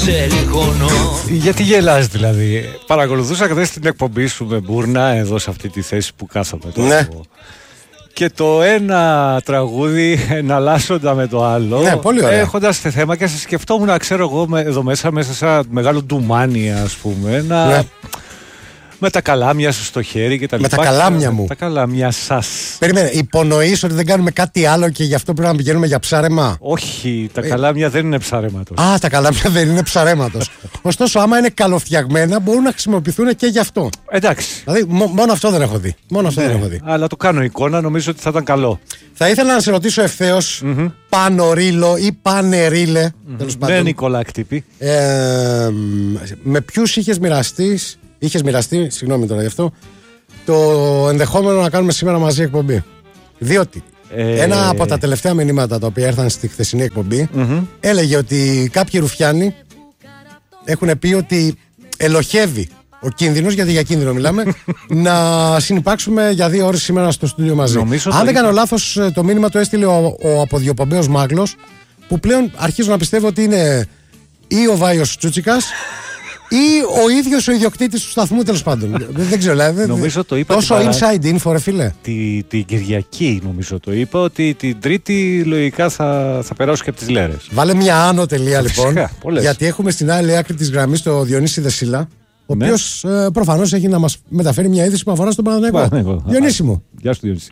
σε λιγώνω. Γιατί γελάς δηλαδή? Παρακολουθούσα χθες την εκπομπή σου με Μπούρνα εδώ σε αυτή τη θέση που κάθομαι τώρα. Ναι. Και το ένα τραγούδι εναλλάσσοντα με το άλλο. Ναι, πολύ ωραία. Έχοντας το θέμα και σε σκεφτόμουν, ξέρω εγώ, εδώ μέσα σε ένα μεγάλο ντουμάνι, ας πούμε. Ναι. Με τα καλάμια σου στο χέρι και τα λοιπά. Με τα καλάμια μου. Τα καλάμια σας. Περίμενε, υπονοείς ότι δεν κάνουμε κάτι άλλο και γι' αυτό πρέπει να πηγαίνουμε για ψάρεμα? Όχι, τα καλάμια δεν είναι ψαρέματος. Α, τα καλάμια δεν είναι ψαρέματος. Ωστόσο, άμα είναι καλοφτιαγμένα, μπορούν να χρησιμοποιηθούν και γι' αυτό. Εντάξει. Δηλαδή, μόνο αυτό δεν έχω δει. Μόνο αυτό δεν έχω δει. Αλλά το κάνω εικόνα, νομίζω ότι θα ήταν καλό. Θα ήθελα να σε ρωτήσω ευθέως, Πανορίλο ή Πανερίλε, τέλος πάντων. Ναι, Νικόλα Κτύπη. Με ποιους είχες μοιραστεί, συγγνώμη τώρα γι' αυτό, το ενδεχόμενο να κάνουμε σήμερα μαζί εκπομπή? Διότι ένα από τα τελευταία μηνύματα τα οποία έρθαν στη χθεσινή εκπομπή έλεγε ότι κάποιοι ρουφιάνοι έχουν πει ότι ελοχεύει ο κίνδυνος, γιατί για κίνδυνο μιλάμε, να συνυπάρξουμε για 2 ώρες σήμερα στο στούντιο μαζί. Αν δεν κάνω λάθος, το μήνυμα το έστειλε ο αποδιοπομπαίος Μάγκλος, που πλέον αρχίζω να πιστεύω ότι είναι ή ο Βάιος Τσούτσικας ή ο ίδιος ο ιδιοκτήτης του σταθμού, τέλος πάντων. Δεν ξέρω, δηλαδή. Νομίζω το είπα. Τόσο inside info, ρε φίλε. Την Κυριακή, νομίζω το είπα, ότι την Τρίτη λογικά θα περάσω και από τις Λέρες. Βάλε μια άνω τελεία λοιπόν. Πολλές. Γιατί έχουμε στην άλλη άκρη της γραμμής το Διονύση Δεσίλα, ο οποίος προφανώς έχει να μας μεταφέρει μια είδηση που αφορά στον Παναθηναϊκό. Διονύση μου. Γεια σου, Διονύση.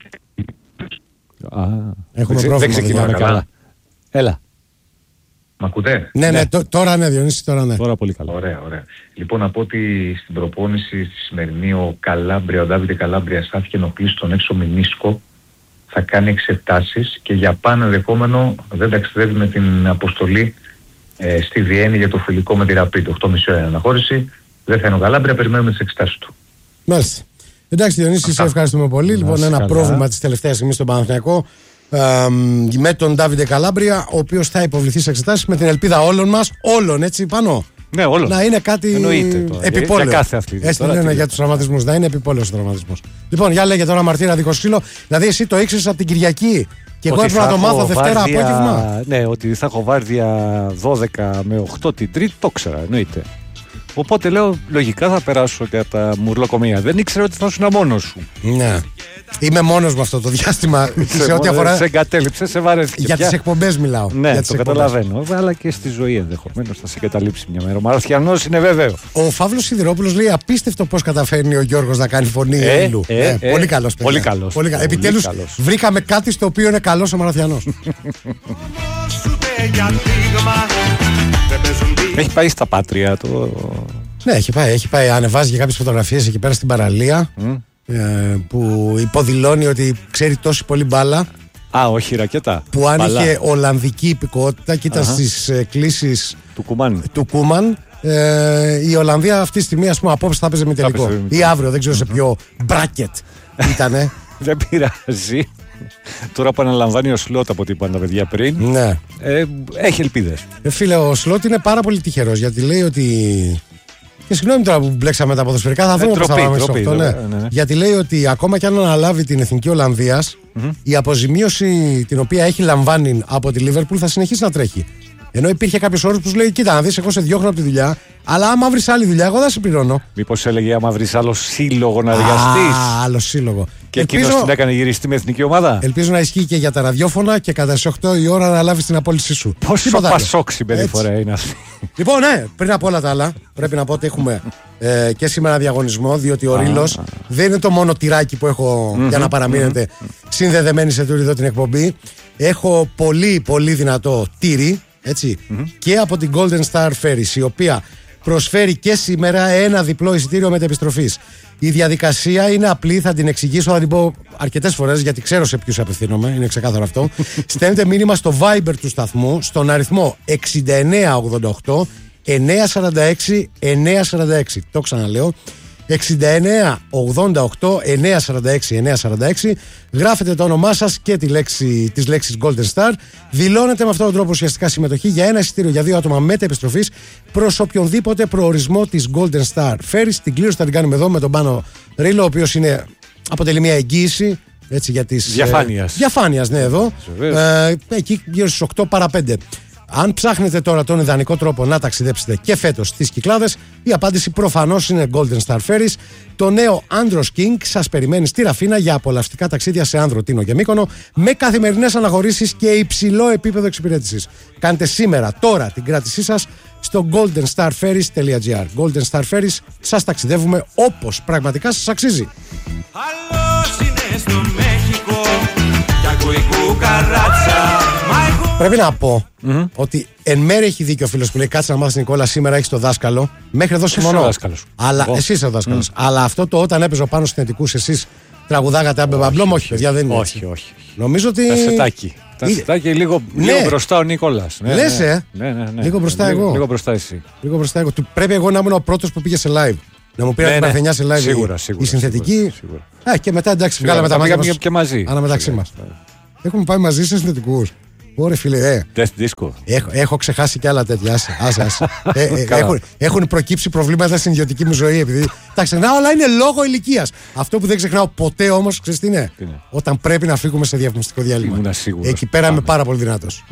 Έχουμε πρόβλημα. Δεν ξεκινάμε καλά. Έλα. Μ' ακούτε? Ναι, τώρα ναι, Διονύση, τώρα ναι. Τώρα πολύ καλά. Ωραία. Λοιπόν, από ότι στην προπόνηση στη σημερινή ο Ντάβιντε Καλάμπρια στάθηκε ενοχλής στον έξω μηνίσκο, θα κάνει εξετάσεις και για πάνω ενδεχόμενο δεν ταξιδεύει με την αποστολή στη Βιέννη για το φιλικό με τη Ραπίντ. 8,5 ώρα αναχώρηση. Δεν θα είναι ο Καλάμπρια, περιμένουμε τις εξετάσεις του. Μάλιστα. Εντάξει, Διονύση, σε ευχαριστούμε πολύ. Λοιπόν, ένα πρόβλημα της τελευταίας στιγμής στον Παναθηναϊκό με τον Ντάβιντε Καλάμπρια, ο οποίος θα υποβληθεί σε εξετάσεις με την ελπίδα όλων μας, όλων έτσι πάνω. Ναι, όλων. Να είναι κάτι επιπόλαιο. Για κάθε αθλητή. Έτσι δεν είναι για τους τραυματισμούς, να είναι επιπόλαιος ο τραυματισμός. Λοιπόν, για λέγε τώρα μαρτύρα δίχως ξύλο. Δηλαδή, εσύ το ήξερες από την Κυριακή και εγώ έπρεπε να το μάθω Δευτέρα απόγευμα. Ναι, ότι θα έχω βάρδια 12 με 8 την Τρίτη, το ήξερα, εννοείται. Οπότε λέω, λογικά θα περάσω για τα μουρλοκομεία. Δεν ήξερα ότι θα ήσουν μόνος σου. Ναι. Είμαι μόνος μου αυτό το διάστημα. Σε ό,τι αφορά. Σε εγκατέλειψε, σε βαρέθηκε. Για τις εκπομπές μιλάω. Ναι, το καταλαβαίνω. Αλλά και στη ζωή ενδεχομένως θα σε εγκαταλείψει μια μέρα. Ο Μαραθιανός είναι βέβαιο. Ο Φαύλος Σιδηρόπουλος λέει απίστευτο πώς καταφέρνει ο Γιώργος να κάνει φωνή Ελλού. Πολύ καλός. Πολύ καλός. Επιτέλους βρήκαμε κάτι στο οποίο είναι καλός ο Μαραθιανός. Έχει πάει στα Πάτρια το. Ναι, έχει πάει. Ανεβάζει και κάποιες φωτογραφίες εκεί πέρα στην παραλία που υποδηλώνει ότι ξέρει τόση πολύ μπάλα. Α, όχι ρακέτα. Που αν είχε Ολλανδική υπηκότητα και ήταν στις κλήσεις του Κούμαν. Η Ολλανδία αυτή τη στιγμή, ας πούμε, απόψε θα έπαιζε με τελικό. Ή αύριο, δεν ξέρω σε ποιο μπράκετ ήτανε. Δεν πειράζει. Τώρα που αναλαμβάνει ο Σλότ από ό,τι είπαν τα παιδιά πριν. Ναι. Έχει ελπίδες. Φίλε, ο Σλότ είναι πάρα πολύ τυχερός γιατί λέει ότι. Και συγγνώμη τώρα που μπλέξαμε τα ποδοσφαιρικά, θα δούμε πώς θα πάμε σε αυτό. Ναι. Γιατί λέει ότι ακόμα κι αν αναλάβει την Εθνική Ολλανδίας, η αποζημίωση την οποία έχει λαμβάνει από τη Λίβερπουλ θα συνεχίσει να τρέχει. Ενώ υπήρχε κάποιος όρος που σου λέει: κοίτα, να δεις, εγώ σε διώχνω από τη δουλειά, αλλά άμα βρεις άλλη δουλειά, εγώ δεν σε πληρώνω. Μήπως έλεγε: άμα βρεις άλλο σύλλογο να εργαστείς. Άλλο σύλλογο. Και εκείνος την έκανε γυριστή με εθνική ομάδα. Ελπίζω να ισχύει και για τα ραδιόφωνα και κατά τις 8 η ώρα να λάβεις την απόλυσή σου. Πόσο πασόκ συμπεριφορά είναι αυτή. Λοιπόν, ναι, πριν από όλα τα άλλα, πρέπει να πω ότι έχουμε και σήμερα διαγωνισμό, διότι ο Ρήλος δεν είναι το μόνο τυράκι που έχω για να παραμείνετε συνδεδεμένοι σε τούτη εδώ την εκπομπή. Έχω πολύ πολύ δυνατό τύρι. Έτσι, και από την Golden Star Ferries, η οποία προσφέρει και σήμερα ένα διπλό εισιτήριο μετεπιστροφής. Η διαδικασία είναι απλή, θα την εξηγήσω, θα την πω αρκετές φορές γιατί ξέρω σε ποιους απευθύνομαι, είναι ξεκάθαρο αυτό. Στέλνετε μήνυμα στο Viber του σταθμού στον αριθμό 6988 946 946. Το ξαναλέω. 69 88 946 946. Γράφετε το όνομά σας και τις λέξεις Golden Star. Δηλώνετε με αυτόν τον τρόπο ουσιαστικά συμμετοχή για ένα εισιτήριο για 2 άτομα μετεπιστροφής προς οποιονδήποτε προορισμό της Golden Star Ferries. Την κλήρωση θα την κάνουμε εδώ με τον Πάνο Ρήλο, ο οποίος αποτελεί μια εγγύηση έτσι, για τις διαφάνειας. Διαφάνειας, ναι, εδώ. Εκεί γύρω στις 8 παρα 5. Αν ψάχνετε τώρα τον ιδανικό τρόπο να ταξιδέψετε και φέτος στις Κυκλάδες, η απάντηση προφανώς είναι Golden Star Ferries. Το νέο Andros King σας περιμένει στη Ραφίνα για απολαυστικά ταξίδια σε Άνδρο, Τίνο και Μύκονο, με καθημερινές αναχωρήσεις και υψηλό επίπεδο εξυπηρέτησης. Κάντε σήμερα, τώρα, την κράτησή σας στο goldenstarferries.gr. Golden Star Ferries, σας ταξιδεύουμε όπως πραγματικά σας αξίζει. Πρέπει να πω ότι εν μέρει έχει δίκιο ο φίλος που λέει: κάτσε να μάθεις, Νικόλα, σήμερα έχεις το δάσκαλο. Μέχρι εδώ συμφωνώ. Αλλά εσύ είσαι ο δάσκαλος. Αλλά αυτό το όταν έπαιζε πάνω συνθετικούς, εσείς τραγουδάγατε αμπεμπαμπλόμ, όχι, παιδιά, δεν είναι. Όχι. Νομίζω ότι. Τα σετάκι λίγο μπροστά ο Νικόλας. Λες, λίγο μπροστά εγώ. Λίγο μπροστά εσύ. Λίγο μπροστά εγώ. Πρέπει εγώ να ήμουν ο πρώτος που πήγε σε live. Να μου πήρε την Παρθενιά σε live. Σίγουρα. Η συνθετική. Και μετά εντάξει, βγάλαμε τα μάτια μας και μαζί. Αναμεταξύ μας. Έχουμε πάει μαζί σε συνθετικούς. Ωραία, φίλε, έχω ξεχάσει και άλλα τέτοια. Έχουν προκύψει προβλήματα στην ιδιωτική μου ζωή. Επειδή τα ξεχνάω, αλλά είναι λόγω ηλικίας. Αυτό που δεν ξεχνάω ποτέ όμως, ξέρεις τι είναι? Όταν πρέπει να φύγουμε σε διαφημιστικό διάλειμμα. Εκεί πέρα είμαι πάρα πολύ δυνατός.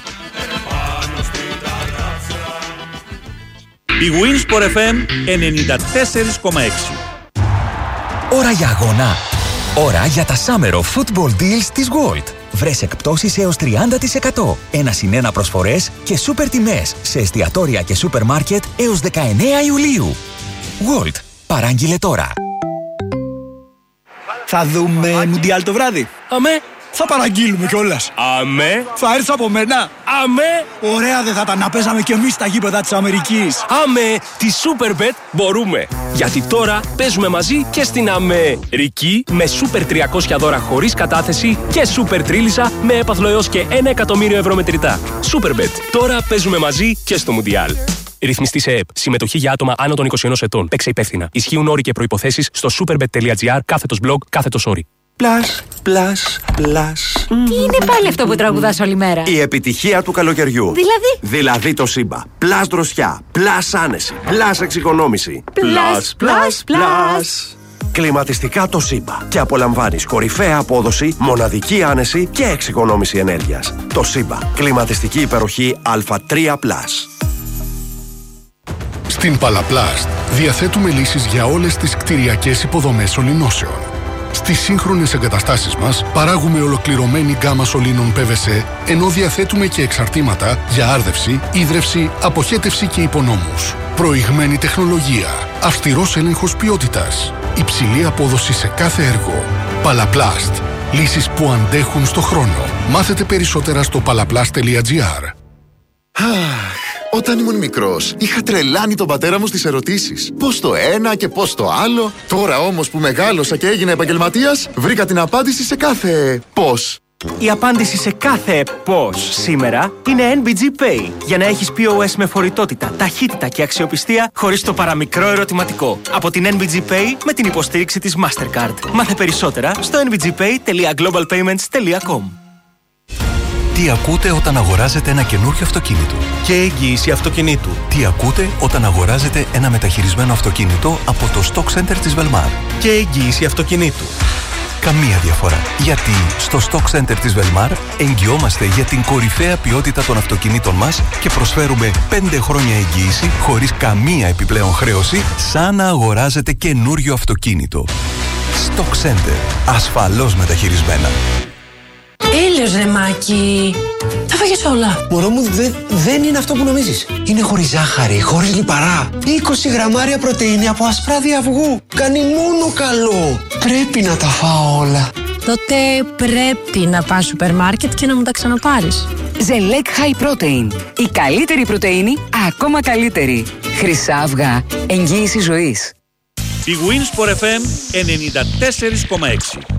Η Winsport FM 94,6. Ώρα για αγώνα. Ώρα για τα Summer of Football Deals της Gold. Βρες εκπτώσεις έως 30%, 1+1 προσφορές και σούπερ τιμές σε εστιατόρια και σούπερ μάρκετ έως 19 Ιουλίου. Gold. Παράγγειλε τώρα. Θα δούμε Μουντιάλ το βράδυ. Αμέ. Θα παραγγείλουμε κιόλας. Αμέ. Θα έρθεις από μένα. Αμέ. Ωραία δεν θα ήταν να παίζαμε κι εμείς στα γήπεδα της Αμερικής. Αμέ. Τη Superbet μπορούμε. Γιατί τώρα παίζουμε μαζί και στην Αμερική με Super 300 δώρα χωρίς κατάθεση και Super Τρίλισσα με έπαθλο έως και 1 εκατομμύριο ευρώ μετρητά. Superbet. Τώρα παίζουμε μαζί και στο Μουντιάλ. Ρυθμιστή σε ΕΕΠ. Συμμετοχή για άτομα άνω των 21 ετών. Παίξε υπεύθυνα. Ισχύουν όροι και προϋποθέσεις στο superbet.gr/blog/όροι. Πλας. Τι είναι πάλι αυτό που τραγουδάς όλη μέρα? Η επιτυχία του καλοκαιριού. Δηλαδή το Σύμπα. Πλας δροσιά. Πλας άνεση. Πλας εξοικονόμηση. Πλας. Κλιματιστικά το Σύμπα. Και απολαμβάνεις κορυφαία απόδοση, μοναδική άνεση και εξοικονόμηση ενέργειας. Το Σύμπα. Κλιματιστική υπεροχή Α3+. Στην Παλαπλάστ διαθέτουμε λύσεις για όλες τις κτηριακές υποδομές σωληνώσεων. Στις σύγχρονες εγκαταστάσεις μας παράγουμε ολοκληρωμένη γκάμα σωλήνων PVC, ενώ διαθέτουμε και εξαρτήματα για άρδευση, ίδρυυση, αποχέτευση και υπονόμους. Προηγμένη τεχνολογία, αυστηρός έλεγχος ποιότητας, υψηλή απόδοση σε κάθε έργο. Παλαπλάστ. Λύσεις που αντέχουν στο χρόνο. Μάθετε περισσότερα στο palaplast.gr. Όταν ήμουν μικρός, είχα τρελάνει τον πατέρα μου στις ερωτήσεις. Πώς το ένα και πώς το άλλο. Τώρα όμως που μεγάλωσα και έγινα επαγγελματίας, βρήκα την απάντηση σε κάθε πώς. Η απάντηση σε κάθε πώς σήμερα είναι NBG Pay. Για να έχεις POS με φορητότητα, ταχύτητα και αξιοπιστία χωρίς το παραμικρό ερωτηματικό. Από την NBG Pay με την υποστήριξη της Mastercard. Μάθε περισσότερα στο nbgpay.globalpayments.com. Τι ακούτε όταν αγοράζετε ένα καινούριο αυτοκίνητο? Και εγγύηση αυτοκινήτου. Τι ακούτε όταν αγοράζετε ένα μεταχειρισμένο αυτοκίνητο από το Stock Center της Velmar? Και εγγύηση αυτοκινήτου. Καμία διαφορά. Γιατί στο Stock Center της Velmar εγγυόμαστε για την κορυφαία ποιότητα των αυτοκινήτων μας και προσφέρουμε 5 χρόνια εγγύηση χωρίς καμία επιπλέον χρέωση, σαν να αγοράζετε καινούριο αυτοκίνητο. Stock Center. Ασφαλώς μεταχειρισμένα. Έλεος ρε Μάκη. Τα φάγες όλα. Μωρό μου, δεν είναι αυτό που νομίζεις. Είναι χωρίς ζάχαρη, χωρίς λιπαρά. 20 γραμμάρια πρωτεΐνη από ασπράδι αυγού. Κάνει μόνο καλό. Πρέπει να τα φάω όλα. Τότε πρέπει να πας σούπερ μάρκετ και να μου τα ξαναπάρεις. Ζελέκ High Protein. Η καλύτερη πρωτεΐνη, ακόμα καλύτερη. Χρυσά αυγά. Εγγύηση ζωής. Η Winsport FM 94,6.